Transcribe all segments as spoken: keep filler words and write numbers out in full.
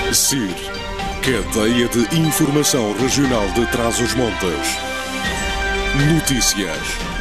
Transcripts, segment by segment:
C I R, Cadeia de Informação Regional de Trás-os-Montes. Notícias.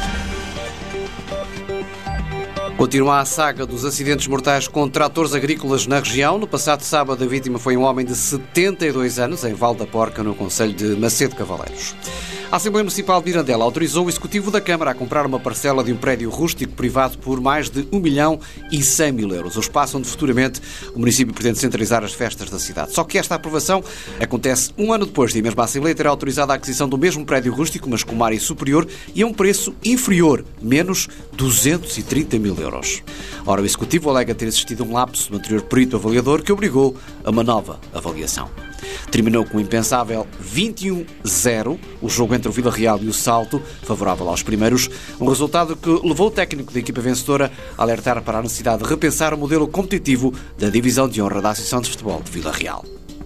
Continua a saga dos acidentes mortais com tratores agrícolas na região. No passado sábado, a vítima foi um homem de setenta e dois anos, em Val da Porca, no concelho de Macedo Cavaleiros. A Assembleia Municipal de Mirandela autorizou o Executivo da Câmara a comprar uma parcela de um prédio rústico privado por mais de um milhão e cem mil euros. O espaço onde futuramente o município pretende centralizar as festas da cidade. Só que esta aprovação acontece um ano depois de a mesma Assembleia ter autorizado a aquisição do mesmo prédio rústico, mas com uma área superior e a um preço inferior, menos duzentos e trinta mil euros. Ora, o Executivo alega ter existido um lapso no anterior perito avaliador que obrigou a uma nova avaliação. Terminou com um impensável vinte e um a zero, o jogo entre o Vila Real e o Salto, favorável aos primeiros, um resultado que levou o técnico da equipa vencedora a alertar para a necessidade de repensar o modelo competitivo da divisão de honra da Associação de Futebol de Vila Real.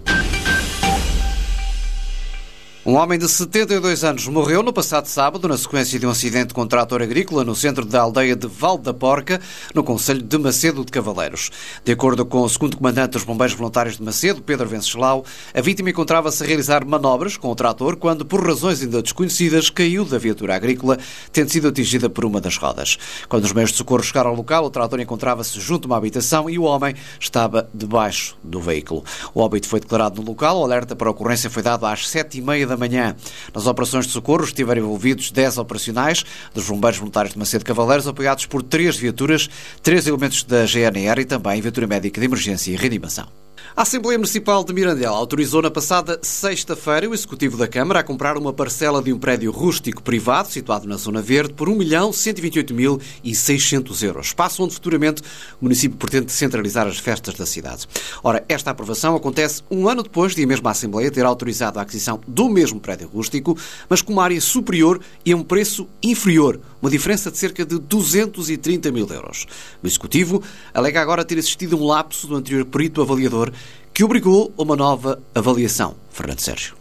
Um homem de setenta e dois anos morreu no passado sábado na sequência de um acidente com um trator agrícola no centro da aldeia de Val da Porca, no concelho de Macedo de Cavaleiros. De acordo com o segundo comandante dos Bombeiros Voluntários de Macedo, Pedro Venceslau, a vítima encontrava-se a realizar manobras com o trator quando, por razões ainda desconhecidas, caiu da viatura agrícola, tendo sido atingida por uma das rodas. Quando os meios de socorro chegaram ao local, o trator encontrava-se junto a uma habitação e o homem estava debaixo do veículo. O óbito foi declarado no local. O alerta para a ocorrência foi dado às sete e meia da manhã. Nas operações de socorro estiveram envolvidos dez operacionais dos Bombeiros Voluntários de Macedo Cavaleiros, apoiados por três viaturas, três elementos da G N R e também viatura médica de emergência e reanimação. A Assembleia Municipal de Mirandela autorizou na passada sexta-feira o Executivo da Câmara a comprar uma parcela de um prédio rústico privado situado na Zona Verde por um milhão cento e vinte e oito mil e seiscentos euros, espaço onde futuramente o município pretende centralizar as festas da cidade. Ora, esta aprovação acontece um ano depois de a mesma Assembleia ter autorizado a aquisição do mesmo prédio rústico, mas com uma área superior e a um preço inferior, uma diferença de cerca de duzentos e trinta mil euros. O Executivo alega agora ter existido um lapso do anterior perito avaliador que obrigou a uma nova avaliação. Fernando Sérgio.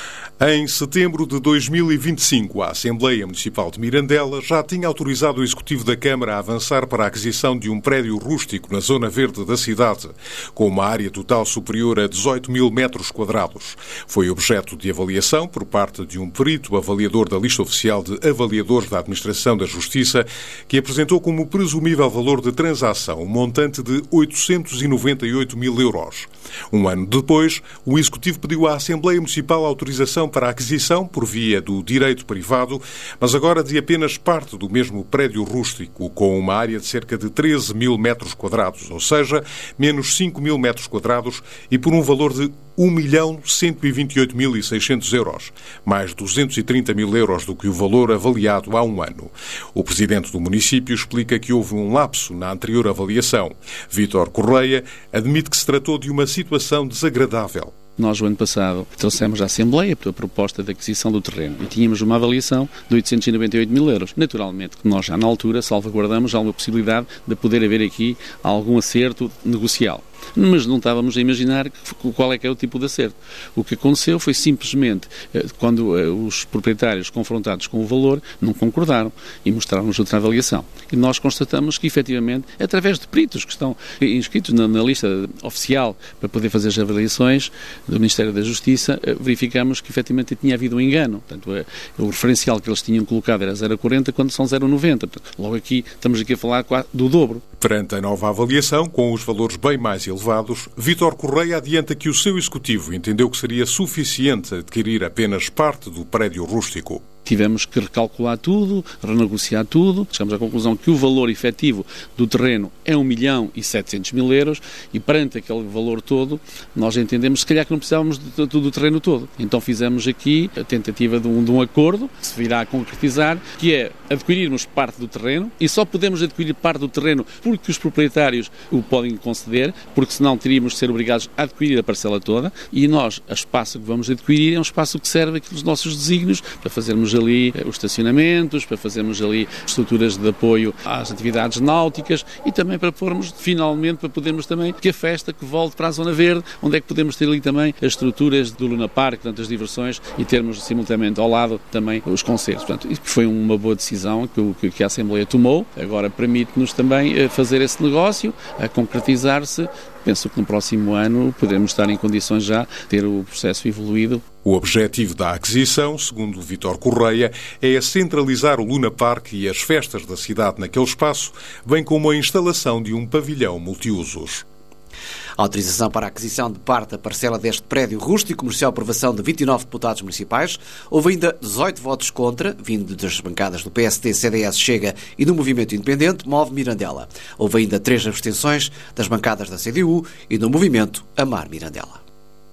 Em setembro de dois mil e vinte e cinco, a Assembleia Municipal de Mirandela já tinha autorizado o Executivo da Câmara a avançar para a aquisição de um prédio rústico na Zona Verde da cidade, com uma área total superior a dezoito mil metros quadrados. Foi objeto de avaliação por parte de um perito avaliador da lista oficial de avaliadores da Administração da Justiça, que apresentou como presumível valor de transação um montante de oitocentos e noventa e oito mil euros. Um ano depois, o Executivo pediu à Assembleia Municipal autorização para a aquisição por via do direito privado, mas agora de apenas parte do mesmo prédio rústico, com uma área de cerca de treze mil metros quadrados, ou seja, menos cinco mil metros quadrados, e por um valor de um milhão cento e vinte e oito mil e seiscentos euros, mais duzentos e trinta mil euros do que o valor avaliado há um ano. O presidente do município explica que houve um lapso na anterior avaliação. Vítor Correia admite que se tratou de uma situação desagradável. Nós, o ano passado, trouxemos à Assembleia a proposta de aquisição do terreno e tínhamos uma avaliação de oitocentos e noventa e oito mil euros. Naturalmente, que nós já na altura salvaguardamos alguma possibilidade de poder haver aqui algum acerto negocial. Mas não estávamos a imaginar qual é que é o tipo de acerto. O que aconteceu foi simplesmente, quando os proprietários confrontados com o valor, não concordaram e mostraram-nos outra avaliação. E nós constatamos que, efetivamente, através de peritos que estão inscritos na, na lista oficial para poder fazer as avaliações do Ministério da Justiça, verificamos que, efetivamente, tinha havido um engano. Portanto, o referencial que eles tinham colocado era zero vírgula quarenta, quando são zero vírgula noventa. Portanto, logo aqui, estamos aqui a falar do dobro. Perante a nova avaliação, com os valores bem mais elevados, Vítor Correia adianta que o seu Executivo entendeu que seria suficiente adquirir apenas parte do prédio rústico. Tivemos que recalcular tudo, renegociar tudo. Chegamos à conclusão que o valor efetivo do terreno é um milhão e setecentos mil euros e perante aquele valor todo, nós entendemos se calhar que não precisávamos do, do, do terreno todo. Então fizemos aqui a tentativa de um, de um acordo, que se virá a concretizar, que é adquirirmos parte do terreno e só podemos adquirir parte do terreno porque os proprietários o podem conceder, porque senão teríamos de ser obrigados a adquirir a parcela toda e nós, o espaço que vamos adquirir é um espaço que serve aqui os nossos desígnios para fazermos ali os estacionamentos, para fazermos ali estruturas de apoio às atividades náuticas e também para pormos, finalmente, para podermos também que a festa que volte para a Zona Verde, onde é que podemos ter ali também as estruturas do Luna Park, portanto, as diversões e termos simultaneamente ao lado também os concertos. Portanto, isso foi uma boa decisão que, que a Assembleia tomou. Agora permite-nos também fazer esse negócio, a concretizar-se penso que no próximo ano podemos estar em condições já de ter o processo evoluído. O objetivo da aquisição, segundo Vítor Correia, é centralizar o Luna Park e as festas da cidade naquele espaço, bem como a instalação de um pavilhão multiusos. A autorização para a aquisição de parte da parcela deste prédio rústico mereceu a aprovação de vinte e nove deputados municipais. Houve ainda dezoito votos contra, vindo das bancadas do P S D, C D S, Chega e do Movimento Independente, Move Mirandela. Houve ainda três abstenções das bancadas da C D U e do Movimento Amar Mirandela.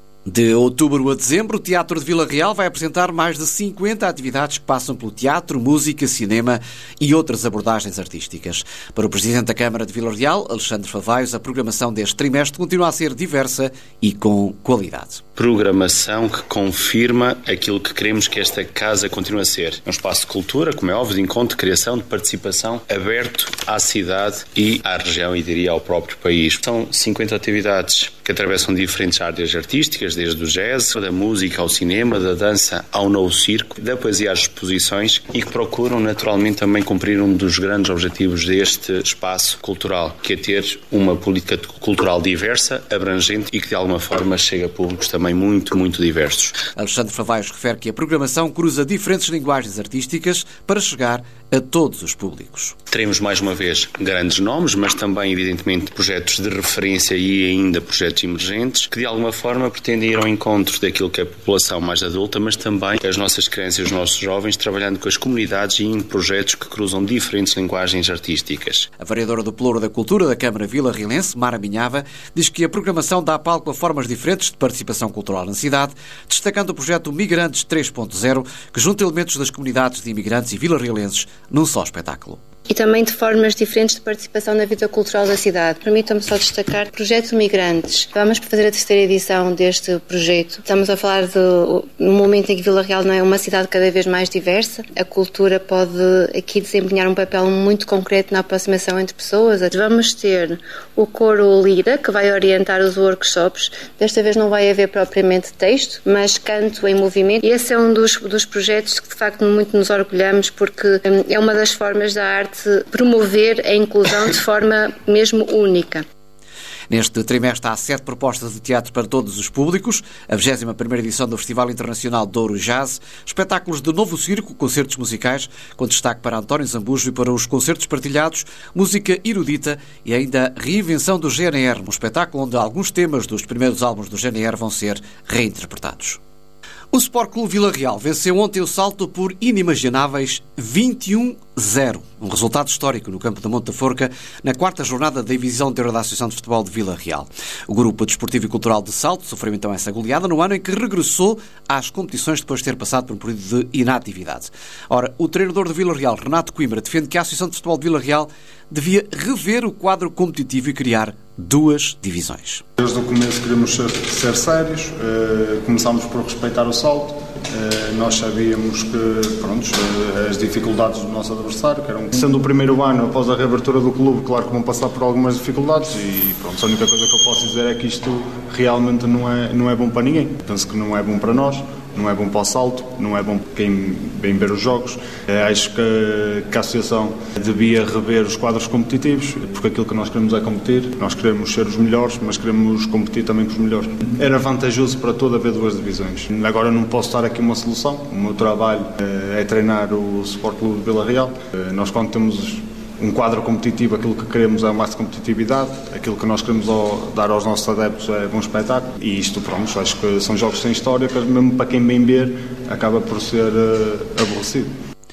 De outubro a dezembro, o Teatro de Vila Real vai apresentar mais de cinquenta atividades que passam pelo teatro, música, cinema e outras abordagens artísticas. Para o Presidente da Câmara de Vila Real, Alexandre Favaios, a programação deste trimestre continua a ser diversa e com qualidade. Programação que confirma aquilo que queremos que esta casa continue a ser. É um espaço de cultura, como é óbvio, de encontro, de criação, de participação, aberto à cidade e à região e, diria, ao próprio país. São cinquenta atividades que atravessam diferentes áreas artísticas, desde o jazz, da música ao cinema, da dança ao novo circo, da poesia às exposições e que procuram naturalmente também cumprir um dos grandes objetivos deste espaço cultural, que é ter uma política cultural diversa, abrangente e que de alguma forma chega a públicos também muito, muito diversos. Alexandre Favaios refere que a programação cruza diferentes linguagens artísticas para chegar a todos os públicos. Teremos mais uma vez grandes nomes, mas também evidentemente projetos de referência e ainda projetos emergentes que de alguma forma pretendem ir ao encontro daquilo que é a população mais adulta, mas também as nossas crianças e os nossos jovens, trabalhando com as comunidades e em projetos que cruzam diferentes linguagens artísticas. A vereadora do Pelouro da Cultura da Câmara Vila Realense, Mara Minhava, diz que a programação dá palco a formas diferentes de participação cultural na cidade, destacando o projeto Migrantes três ponto zero, que junta elementos das comunidades de imigrantes e vilarrealenses num só espetáculo. E também de formas diferentes de participação na vida cultural da cidade. Permitam-me só destacar o Projeto Migrantes. Vamos fazer a terceira edição deste projeto. Estamos a falar de um momento em que Vila Real não é uma cidade cada vez mais diversa. A cultura pode aqui desempenhar um papel muito concreto na aproximação entre pessoas. Vamos ter o coro Lira, que vai orientar os workshops. Desta vez não vai haver propriamente texto, mas canto em movimento. E esse é um dos, dos projetos que de facto muito nos orgulhamos, porque é uma das formas da arte promover a inclusão de forma mesmo única. Neste trimestre há sete propostas de teatro para todos os públicos, a vigésima primeira edição do Festival Internacional Douro Jazz, espetáculos de novo circo, concertos musicais, com destaque para António Zambujo e para os concertos partilhados, música erudita e ainda a reinvenção do G N R, um espetáculo onde alguns temas dos primeiros álbuns do G N R vão ser reinterpretados. O Sport Clube Vila Real venceu ontem o Salto por inimagináveis vinte e um a zero. Um resultado histórico no campo da Monte da Forca, na quarta jornada da Divisão de Honra da Associação de Futebol de Vila Real. O grupo desportivo e cultural de Salto sofreu então essa goleada no ano em que regressou às competições depois de ter passado por um período de inatividade. Ora, o treinador de Vila Real, Renato Coimbra, defende que a Associação de Futebol de Vila Real devia rever o quadro competitivo e criar duas divisões. Desde o começo queremos ser, ser sérios, uh, começámos por respeitar o salto, uh, nós sabíamos que, pronto, uh, as dificuldades do nosso adversário, que eram, sendo o primeiro ano após a reabertura do clube, claro que vão passar por algumas dificuldades e pronto, a única coisa que eu posso dizer é que isto realmente não é, não é bom para ninguém. Penso que não é bom para nós, não é bom para o salto, não é bom para quem vem ver os jogos. Acho que, que a Associação devia rever os quadros competitivos, porque aquilo que nós queremos é competir. Nós queremos ser os melhores, mas queremos competir também com os melhores. Era vantajoso para toda haver duas divisões. Agora não posso dar aqui uma solução. O meu trabalho é treinar o Sport Clube de Vila Real. Nós, quando temos um quadro competitivo, aquilo que queremos é mais competitividade, aquilo que nós queremos dar aos nossos adeptos é bom espetáculo e isto, pronto, acho que são jogos sem história que mesmo para quem bem ver acaba por ser uh, aborrecido.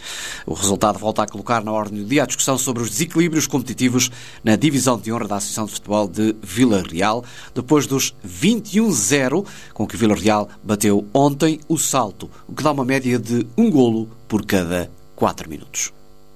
O resultado volta a colocar na ordem do dia a discussão sobre os desequilíbrios competitivos na divisão de honra da Associação de Futebol de Vila Real, depois dos vinte e um a zero com que Vila Real bateu ontem o Salto, o que dá uma média de um golo por cada quatro minutos.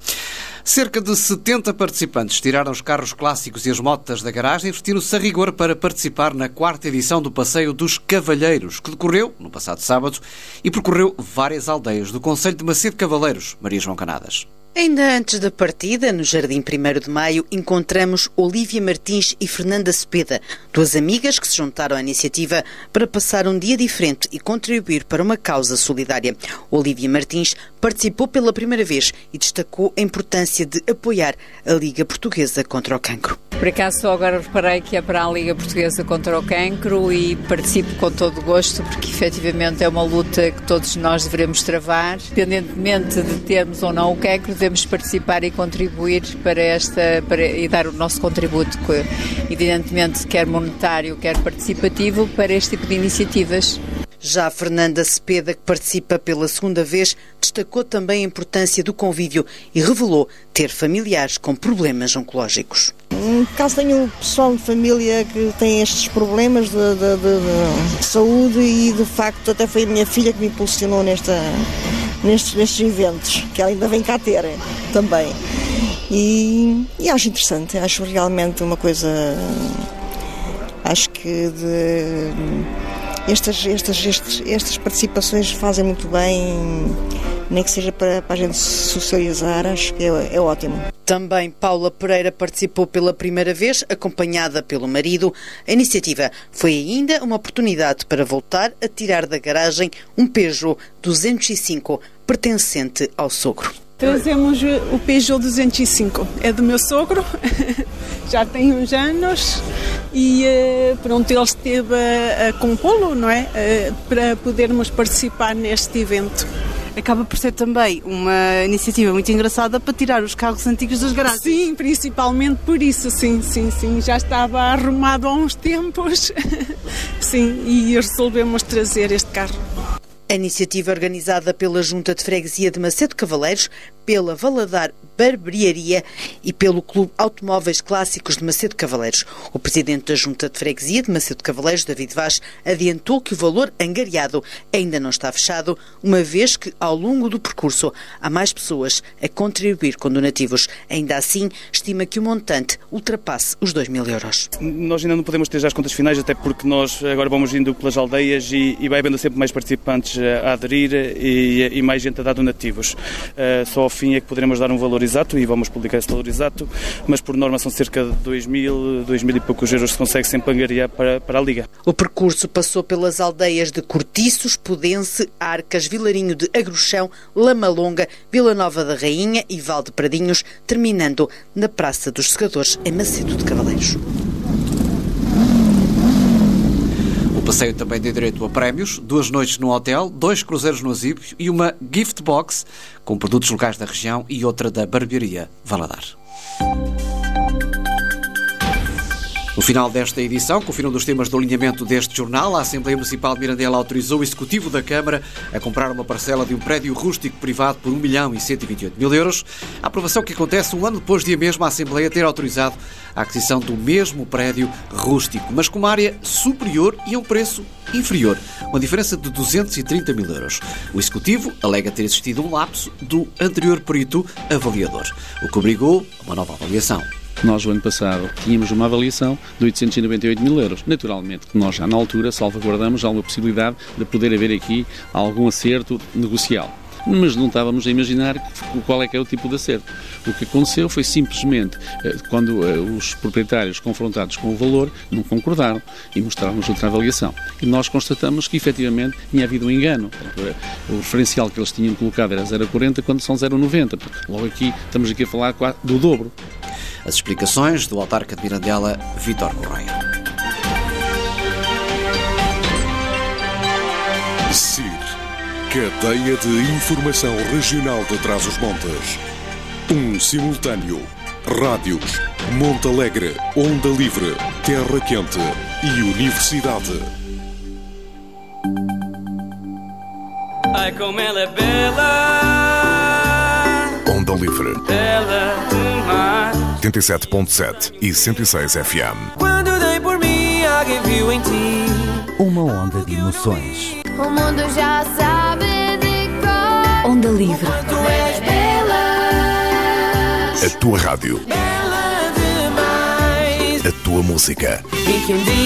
Cerca de setenta participantes tiraram os carros clássicos e as motas da garagem e vestiram-se a rigor para participar na quarta edição do Passeio dos Cavalheiros, que decorreu no passado sábado e percorreu várias aldeias do concelho de Macedo Cavaleiros. Maria João Canadas. Ainda antes da partida, no Jardim primeiro de Maio, encontramos Olívia Martins e Fernanda Cepeda, duas amigas que se juntaram à iniciativa para passar um dia diferente e contribuir para uma causa solidária. Olívia Martins participou pela primeira vez e destacou a importância de apoiar a Liga Portuguesa contra o Cancro. Por acaso só agora reparei que é para a Liga Portuguesa contra o Cancro e participo com todo o gosto, porque efetivamente é uma luta que todos nós devemos travar. Independentemente de termos ou não o cancro, devemos participar e contribuir para esta, para, e dar o nosso contributo, evidentemente quer monetário, quer participativo, para este tipo de iniciativas. Já a Fernanda Cepeda, que participa pela segunda vez, destacou também a importância do convívio e revelou ter familiares com problemas oncológicos. Por acaso tenho pessoal de família que tem estes problemas de, de, de, de saúde e, de facto, até foi a minha filha que me impulsionou nesta, nestes, nestes eventos, que ela ainda vem cá ter também. E, e acho interessante, acho realmente uma coisa, acho que de... Estas, estas, estas, estas participações fazem muito bem, nem que seja para, para a gente socializar, acho que é, é ótimo. Também Paula Pereira participou pela primeira vez, acompanhada pelo marido. A iniciativa foi ainda uma oportunidade para voltar a tirar da garagem um Peugeot duzentos e cinco, pertencente ao sogro. Trazemos o Peugeot duzentos e cinco, é do meu sogro, já tem uns anos e pronto, ele esteve a, a compô-lo, não é? Para podermos participar neste evento. Acaba por ser também uma iniciativa muito engraçada para tirar os carros antigos das garagens. Sim, principalmente por isso, sim, sim, sim. Já estava arrumado há uns tempos, sim, e resolvemos trazer este carro. A iniciativa organizada pela Junta de Freguesia de Macedo Cavaleiros, pela Valadar Barbearia e pelo Clube Automóveis Clássicos de Macedo Cavaleiros. O presidente da Junta de Freguesia de Macedo Cavaleiros, David Vaz, adiantou que o valor angariado ainda não está fechado, uma vez que, ao longo do percurso, há mais pessoas a contribuir com donativos. Ainda assim, estima que o montante ultrapasse os dois mil euros. Nós ainda não podemos ter já as contas finais, até porque nós agora vamos indo pelas aldeias e, e vai havendo sempre mais participantes a aderir e, e mais gente a dar donativos. Uh, só ao fim é que poderemos dar um valor exato e vamos publicar esse valor exato, mas por norma são cerca de dois mil, dois mil e poucos euros que se consegue sempre angariar para, para a Liga. O percurso passou pelas aldeias de Cortiços, Pudense, Arcas, Vilarinho de Agruchão, Lamalonga, Vila Nova da Rainha e Val de Pradinhos, terminando na Praça dos Segadores, em Macedo de Cavaleiros. O passeio também deu direito a prémios, duas noites no hotel, dois cruzeiros no Azibio e uma gift box com produtos locais da região e outra da barbearia Valadar. No final desta edição, com o final dos temas do alinhamento deste jornal, a Assembleia Municipal de Mirandela autorizou o Executivo da Câmara a comprar uma parcela de um prédio rústico privado por um milhão e cento e vinte e oito mil euros. A aprovação que acontece um ano depois de a mesma Assembleia ter autorizado a aquisição do mesmo prédio rústico, mas com uma área superior e a um preço inferior, uma diferença de duzentos e trinta mil euros. O Executivo alega ter existido um lapso do anterior perito avaliador, o que obrigou a uma nova avaliação. Nós, o ano passado, tínhamos uma avaliação de oitocentos e noventa e oito mil euros. Naturalmente, que nós já na altura salvaguardamos alguma possibilidade de poder haver aqui algum acerto negocial. Mas não estávamos a imaginar qual é que é o tipo de acerto. O que aconteceu foi simplesmente, quando os proprietários confrontados com o valor, não concordaram e mostraram-nos outra avaliação. E nós constatamos que, efetivamente, tinha havido um engano. O referencial que eles tinham colocado era zero vírgula quarenta, quando são zero vírgula noventa. Logo aqui, estamos aqui a falar do dobro. As explicações do autarca de Mirandela, Vítor Correia. C I R, Cadeia de Informação Regional de Trás-os-Montes. Um simultâneo. Rádios, Monte Alegre, Onda Livre, Terra Quente e Universidade. Ai, como ela é bela. Onda Livre. Bela demais. oitenta e sete ponto sete e cento e seis F M. Quando dei por mim, alguém viu em ti uma onda de emoções. O mundo já sabe de cor. Onda Livre. Tu és bela. A tua rádio. Bela demais. A tua música. E que um dia